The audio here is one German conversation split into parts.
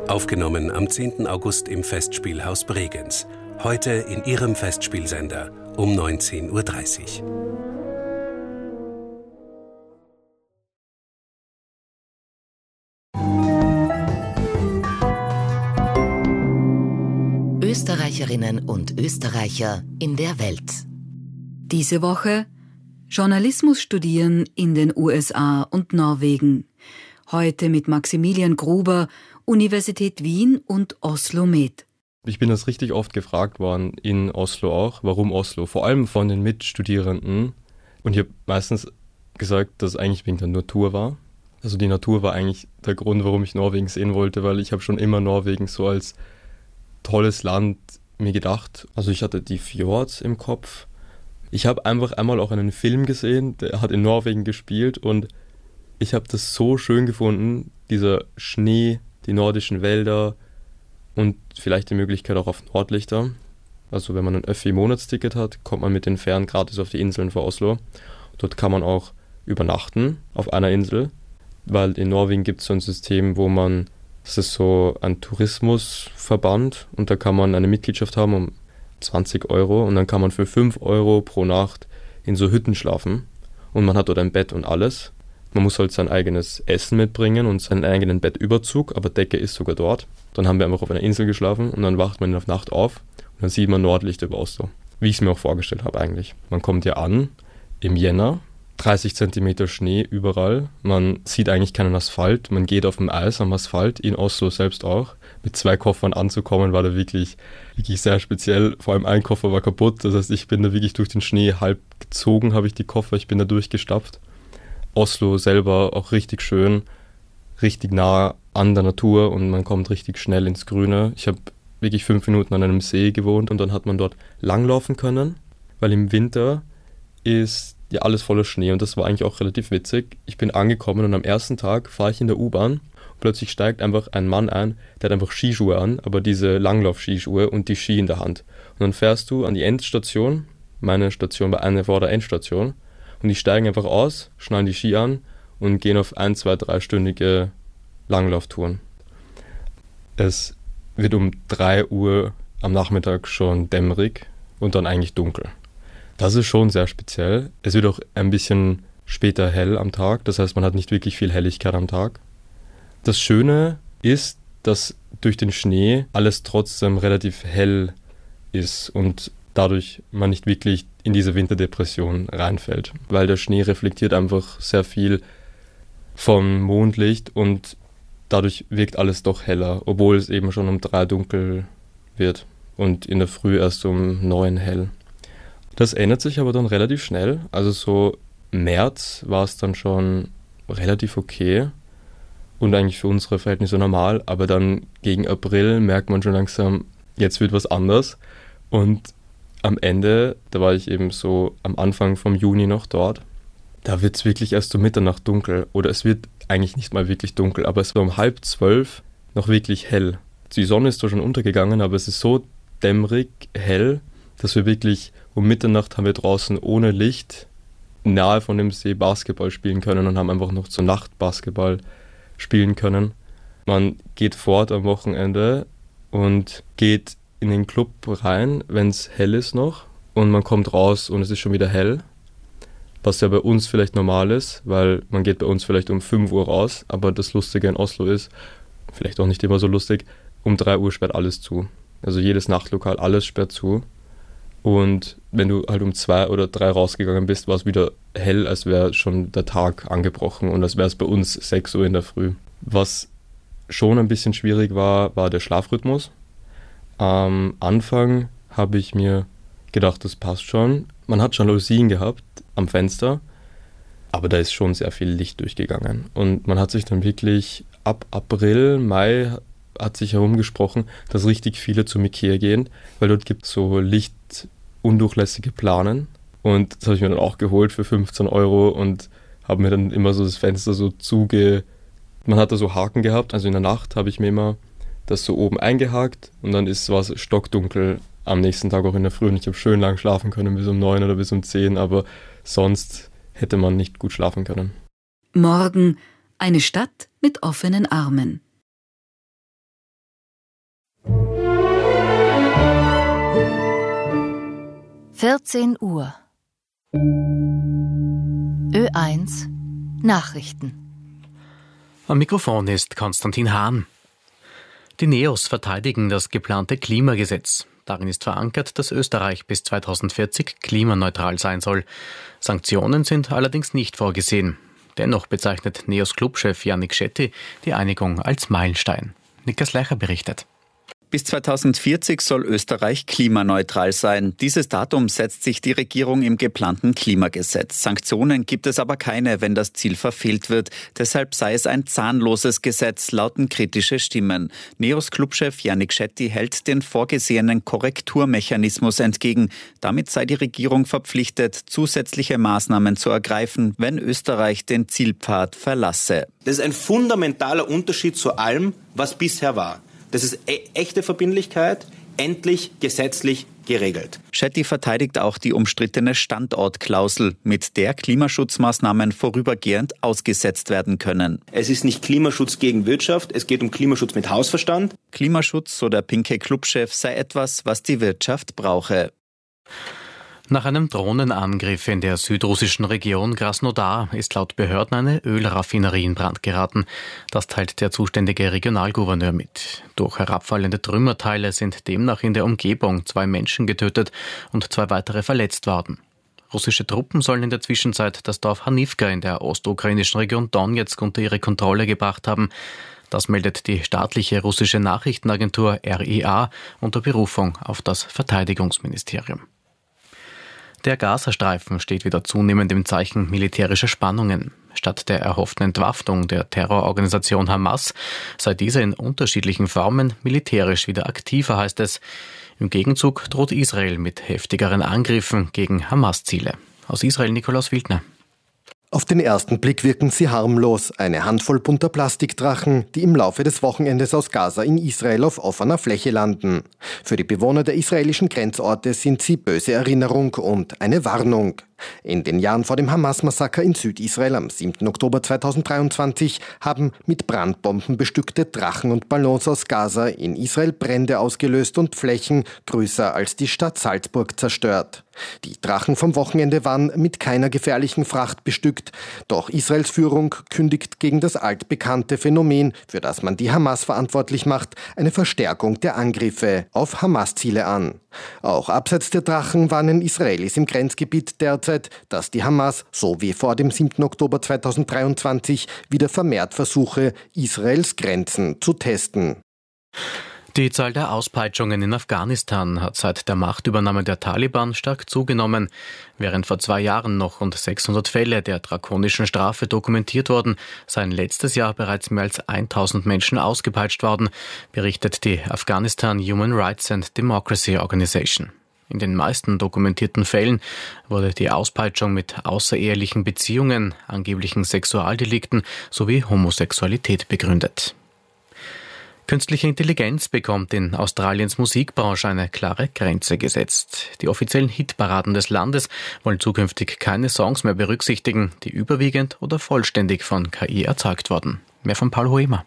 Aufgenommen am 10. August im Festspielhaus Bregenz. Heute in Ihrem Festspielsender um 19:30 Uhr. Österreicherinnen und Österreicher in der Welt. Diese Woche Journalismus studieren in den USA und Norwegen. Heute mit Maximilian Gruber, Universität Wien und Oslo Med. Ich bin das richtig oft gefragt worden, in Oslo auch. Warum Oslo? Vor allem von den Mitstudierenden. Und ich habe meistens gesagt, dass es eigentlich wegen der Natur war. Also die Natur war eigentlich der Grund, warum ich Norwegen sehen wollte, weil ich habe schon immer Norwegen so als tolles Land mir gedacht. Also ich hatte die Fjords im Kopf. Ich habe einfach einmal auch einen Film gesehen, der hat in Norwegen gespielt und ich habe das so schön gefunden, dieser Schnee, die nordischen Wälder und vielleicht die Möglichkeit auch auf Nordlichter. Also wenn man ein Öffi-Monatsticket hat, kommt man mit den Fähren gratis auf die Inseln vor Oslo. Dort kann man auch übernachten auf einer Insel, weil in Norwegen gibt es so ein System, wo man, das ist so ein Tourismusverband und da kann man eine Mitgliedschaft haben um 20 Euro und dann kann man für 5 Euro pro Nacht in so Hütten schlafen und man hat dort ein Bett und alles. Man muss halt sein eigenes Essen mitbringen und seinen eigenen Bettüberzug, aber Decke ist sogar dort. Dann haben wir einfach auf einer Insel geschlafen und dann wacht man in der Nacht auf und dann sieht man Nordlichter über Oslo. Wie ich es mir auch vorgestellt habe eigentlich. Man kommt ja an im Jänner, 30 Zentimeter Schnee überall. Man sieht eigentlich keinen Asphalt. Man geht auf dem Eis am Asphalt, in Oslo selbst auch. Mit 2 Koffern anzukommen, war da wirklich sehr speziell. Vor allem ein Koffer war kaputt. Das heißt, ich bin da wirklich durch den Schnee halb gezogen, habe ich die Koffer. Ich bin da durchgestapft. Oslo selber auch richtig schön, richtig nah an der Natur und man kommt richtig schnell ins Grüne. Ich habe wirklich 5 Minuten an einem See gewohnt und dann hat man dort langlaufen können, weil im Winter ist ja alles voller Schnee und das war eigentlich auch relativ witzig. Ich bin angekommen und am ersten Tag fahre ich in der U-Bahn und plötzlich steigt einfach ein Mann ein, der hat einfach Skischuhe an, aber diese Langlauf-Skischuhe und die Ski in der Hand. Und dann fährst du an die Endstation, meine Station war eine vor der Endstation, und die steigen einfach aus, schnallen die Ski an und gehen auf 1, 2, 3-stündige Langlauftouren. Es wird um 3 Uhr am Nachmittag schon dämmerig und dann eigentlich dunkel. Das ist schon sehr speziell. Es wird auch ein bisschen später hell am Tag, das heißt, man hat nicht wirklich viel Helligkeit am Tag. Das Schöne ist, dass durch den Schnee alles trotzdem relativ hell ist und dadurch man nicht wirklich in diese Winterdepression reinfällt, weil der Schnee reflektiert einfach sehr viel vom Mondlicht und dadurch wirkt alles doch heller, obwohl es eben schon um 3 dunkel wird und in der Früh erst um 9 hell. Das ändert sich aber dann relativ schnell, also so März war es dann schon relativ okay und eigentlich für unsere Verhältnisse normal, aber dann gegen April merkt man schon langsam, jetzt wird was anders und am Ende, da war ich eben so am Anfang vom Juni noch dort, da wird es wirklich erst um Mitternacht dunkel. Oder es wird eigentlich nicht mal wirklich dunkel, aber es war um 11:30 noch wirklich hell. Die Sonne ist zwar schon untergegangen, aber es ist so dämmerig hell, dass wir wirklich um Mitternacht haben wir draußen ohne Licht nahe von dem See Basketball spielen können und haben einfach noch zur Nacht Basketball spielen können. Man geht fort am Wochenende und geht in den Club rein, wenn es hell ist noch und man kommt raus und es ist schon wieder hell, was ja bei uns vielleicht normal ist, weil man geht bei uns vielleicht um 5 Uhr raus, aber das Lustige in Oslo ist, vielleicht auch nicht immer so lustig, um 3 Uhr sperrt alles zu. Also jedes Nachtlokal, alles sperrt zu und wenn du halt um 2 oder 3 rausgegangen bist, war es wieder hell, als wäre schon der Tag angebrochen und als wäre es bei uns 6 Uhr in der Früh. Was schon ein bisschen schwierig war der Schlafrhythmus. Am Anfang habe ich mir gedacht, das passt schon. Man hat Jalousien gehabt am Fenster, aber da ist schon sehr viel Licht durchgegangen. Und man hat sich dann wirklich ab April, Mai hat sich herumgesprochen, dass richtig viele zum Ikea gehen, weil dort gibt es so lichtundurchlässige Planen. Und das habe ich mir dann auch geholt für 15 Euro und habe mir dann immer so das Fenster so Man hat da so Haken gehabt, also in der Nacht habe ich mir immer das so oben eingehakt und dann war es stockdunkel am nächsten Tag auch in der Früh und ich habe schön lang schlafen können bis um 9 oder bis um 10, aber sonst hätte man nicht gut schlafen können. Morgen eine Stadt mit offenen Armen. 14 Uhr. Ö1 Nachrichten. Am Mikrofon ist Konstantin Hahn. Die NEOS verteidigen das geplante Klimagesetz. Darin ist verankert, dass Österreich bis 2040 klimaneutral sein soll. Sanktionen sind allerdings nicht vorgesehen. Dennoch bezeichnet NEOS-Clubchef Yannick Schetti die Einigung als Meilenstein. Niklas Leicher berichtet. Bis 2040 soll Österreich klimaneutral sein. Dieses Datum setzt sich die Regierung im geplanten Klimagesetz. Sanktionen gibt es aber keine, wenn das Ziel verfehlt wird. Deshalb sei es ein zahnloses Gesetz, lauten kritische Stimmen. NEOS-Clubchef Yannick Schetti hält den vorgesehenen Korrekturmechanismus entgegen. Damit sei die Regierung verpflichtet, zusätzliche Maßnahmen zu ergreifen, wenn Österreich den Zielpfad verlasse. Das ist ein fundamentaler Unterschied zu allem, was bisher war. Das ist echte Verbindlichkeit, endlich gesetzlich geregelt. Schetti verteidigt auch die umstrittene Standortklausel, mit der Klimaschutzmaßnahmen vorübergehend ausgesetzt werden können. Es ist nicht Klimaschutz gegen Wirtschaft, es geht um Klimaschutz mit Hausverstand. Klimaschutz, so der pinke Clubchef, sei etwas, was die Wirtschaft brauche. Nach einem Drohnenangriff in der südrussischen Region Krasnodar ist laut Behörden eine Ölraffinerie in Brand geraten. Das teilt der zuständige Regionalgouverneur mit. Durch herabfallende Trümmerteile sind demnach in der Umgebung 2 Menschen getötet und 2 weitere verletzt worden. Russische Truppen sollen in der Zwischenzeit das Dorf Hanivka in der ostukrainischen Region Donezk unter ihre Kontrolle gebracht haben. Das meldet die staatliche russische Nachrichtenagentur RIA unter Berufung auf das Verteidigungsministerium. Der Gazastreifen steht wieder zunehmend im Zeichen militärischer Spannungen. Statt der erhofften Entwaffnung der Terrororganisation Hamas sei diese in unterschiedlichen Formen militärisch wieder aktiver, heißt es. Im Gegenzug droht Israel mit heftigeren Angriffen gegen Hamas-Ziele. Aus Israel Nikolaus Wildner. Auf den ersten Blick wirken sie harmlos. Eine Handvoll bunter Plastikdrachen, die im Laufe des Wochenendes aus Gaza in Israel auf offener Fläche landen. Für die Bewohner der israelischen Grenzorte sind sie böse Erinnerung und eine Warnung. In den Jahren vor dem Hamas-Massaker in Südisrael am 7. Oktober 2023 haben mit Brandbomben bestückte Drachen und Ballons aus Gaza in Israel Brände ausgelöst und Flächen größer als die Stadt Salzburg zerstört. Die Drachen vom Wochenende waren mit keiner gefährlichen Fracht bestückt, doch Israels Führung kündigt gegen das altbekannte Phänomen, für das man die Hamas verantwortlich macht, eine Verstärkung der Angriffe auf Hamas-Ziele an. Auch abseits der Drachen warnen Israelis im Grenzgebiet derzeit, dass die Hamas, so wie vor dem 7. Oktober 2023, wieder vermehrt versuche, Israels Grenzen zu testen. Die Zahl der Auspeitschungen in Afghanistan hat seit der Machtübernahme der Taliban stark zugenommen. Während vor 2 Jahren noch rund 600 Fälle der drakonischen Strafe dokumentiert wurden, seien letztes Jahr bereits mehr als 1000 Menschen ausgepeitscht worden, berichtet die Afghanistan Human Rights and Democracy Organization. In den meisten dokumentierten Fällen wurde die Auspeitschung mit außerehelichen Beziehungen, angeblichen Sexualdelikten sowie Homosexualität begründet. Künstliche Intelligenz bekommt in Australiens Musikbranche eine klare Grenze gesetzt. Die offiziellen Hitparaden des Landes wollen zukünftig keine Songs mehr berücksichtigen, die überwiegend oder vollständig von KI erzeugt wurden. Mehr von Paul Hoemer.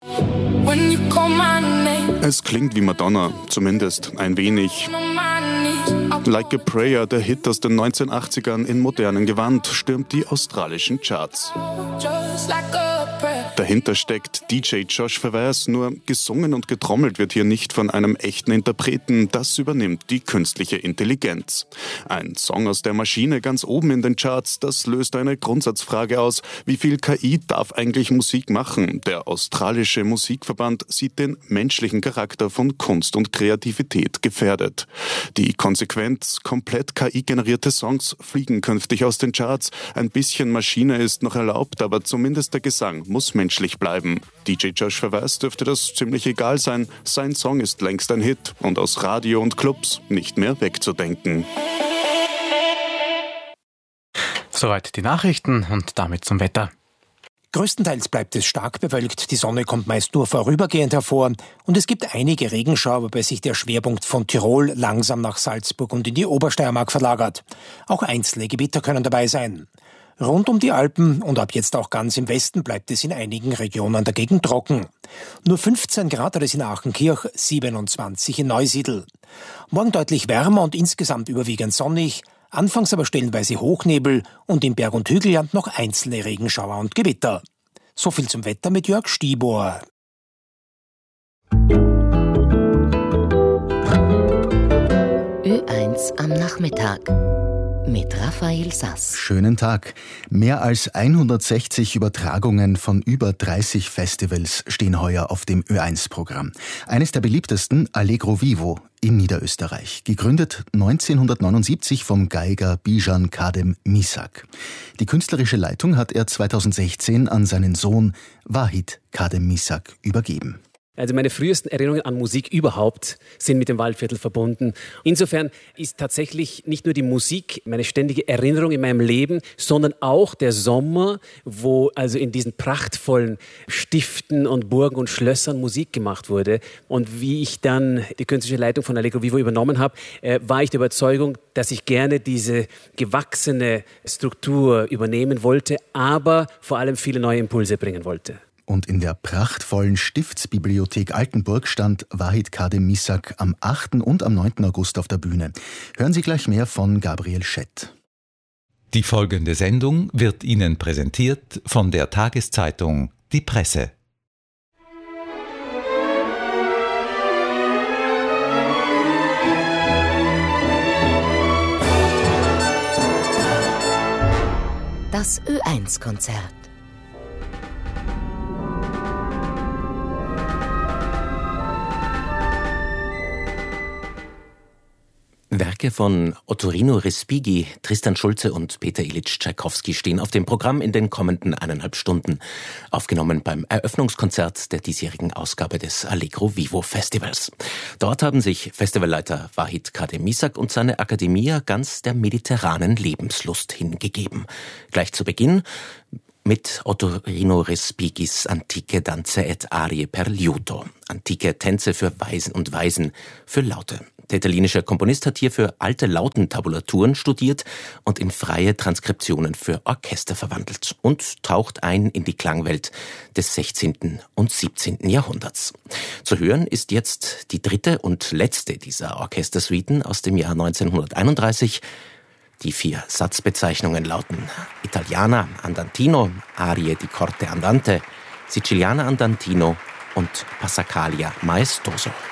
Es klingt wie Madonna, zumindest ein wenig. Like a Prayer, der Hit aus den 1980ern in modernem Gewand, stürmt die australischen Charts. Dahinter steckt DJ Josh Fervers, nur gesungen und getrommelt wird hier nicht von einem echten Interpreten, das übernimmt die künstliche Intelligenz. Ein Song aus der Maschine ganz oben in den Charts, das löst eine Grundsatzfrage aus, wie viel KI darf eigentlich Musik machen? Der australische Musikverband sieht den menschlichen Charakter von Kunst und Kreativität gefährdet. Die Konsequenz, komplett KI-generierte Songs fliegen künftig aus den Charts. Ein bisschen Maschine ist noch erlaubt, aber zumindest der Gesang muss menschlich bleiben. DJ Josh Fervers dürfte das ziemlich egal sein. Sein Song ist längst ein Hit und aus Radio und Clubs nicht mehr wegzudenken. Soweit die Nachrichten und damit zum Wetter. Größtenteils bleibt es stark bewölkt, die Sonne kommt meist nur vorübergehend hervor und es gibt einige Regenschauer, wobei sich der Schwerpunkt von Tirol langsam nach Salzburg und in die Obersteiermark verlagert. Auch einzelne Gewitter können dabei sein. Rund um die Alpen und ab jetzt auch ganz im Westen bleibt es in einigen Regionen dagegen trocken. Nur 15 Grad hat es in Achenkirch, 27 in Neusiedl. Morgen deutlich wärmer und insgesamt überwiegend sonnig, anfangs aber stellenweise Hochnebel und im Berg- und Hügelland noch einzelne Regenschauer und Gewitter. So viel zum Wetter mit Jörg Stieber. Ö1 am Nachmittag mit Raphael Sass. Schönen Tag. Mehr als 160 Übertragungen von über 30 Festivals stehen heuer auf dem Ö1-Programm. Eines der beliebtesten, Allegro Vivo in Niederösterreich. Gegründet 1979 vom Geiger Bijan Kadem Misak. Die künstlerische Leitung hat er 2016 an seinen Sohn Wahid Kadem Misak übergeben. Also meine frühesten Erinnerungen an Musik überhaupt sind mit dem Waldviertel verbunden. Insofern ist tatsächlich nicht nur die Musik meine ständige Erinnerung in meinem Leben, sondern auch der Sommer, wo also in diesen prachtvollen Stiften und Burgen und Schlössern Musik gemacht wurde. Und wie ich dann die künstlerische Leitung von Allegro Vivo übernommen habe, war ich der Überzeugung, dass ich gerne diese gewachsene Struktur übernehmen wollte, aber vor allem viele neue Impulse bringen wollte. Und in der prachtvollen Stiftsbibliothek Altenburg stand Wahid Kadem Misak am 8. und am 9. August auf der Bühne. Hören Sie gleich mehr von Gabriel Schett. Die folgende Sendung wird Ihnen präsentiert von der Tageszeitung Die Presse. Das Ö1-Konzert. Werke von Ottorino Respighi, Tristan Schulze und Peter Ilyich Tschaikowski stehen auf dem Programm in den kommenden 1,5 Stunden. Aufgenommen beim Eröffnungskonzert der diesjährigen Ausgabe des Allegro Vivo Festivals. Dort haben sich Festivalleiter Wahid Kadem Misak und seine Akademie ganz der mediterranen Lebenslust hingegeben. Gleich zu Beginn mit Ottorino Respighis Antiche Danze et Arie per Liuto. Antike Tänze für Waisen und Waisen für Laute. Der italienische Komponist hat hierfür alte Lautentabulaturen studiert und in freie Transkriptionen für Orchester verwandelt und taucht ein in die Klangwelt des 16. und 17. Jahrhunderts. Zu hören ist jetzt die dritte und letzte dieser Orchestersuiten aus dem Jahr 1931. Die 4 Satzbezeichnungen lauten Italiana Andantino, Arie di Corte Andante, Siciliana Andantino und Passacaglia Maestoso.